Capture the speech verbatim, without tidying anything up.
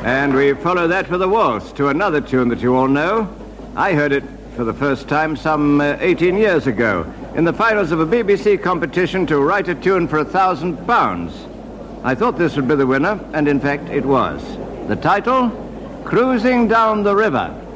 And we follow that with a waltz to another tune that you all know. I heard it for the first time some uh, eighteen years ago in the finals of a B B C competition to write a tune for a thousand pounds. I thought this would be the winner, and in fact it was. The title, Cruising Down the River.